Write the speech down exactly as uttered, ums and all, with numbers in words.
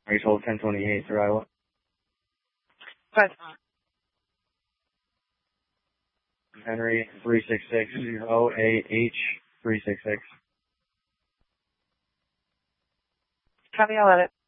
Race hold ten twenty-eight through Iowa. Good. Henry three six six O A H three six six. Copy, I'll let it.